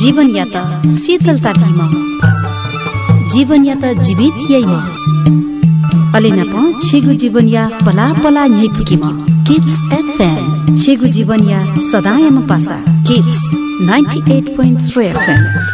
जीवन या त शीतलता भीम जीवन या त जीवित यैम अलिन प छेगु जीवन या पला पला न्यै पुकिम किप्स एफएम छेगु जीवन या सदायम पासा किप्स 98.3 FM